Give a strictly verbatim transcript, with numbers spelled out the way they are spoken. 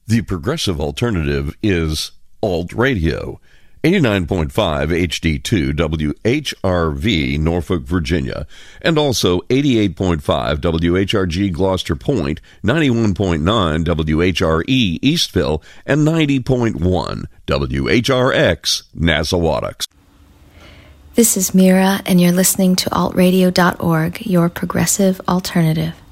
The progressive alternative is Alt Radio. eighty-nine point five H D two W H R V Norfolk, Virginia, and also eighty-eight point five W H R G Gloucester Point, ninety-one point nine W H R E Eastville, and ninety point one W H R X Nassawadox. This is Mira, and you're listening to alt radio dot org, your progressive alternative.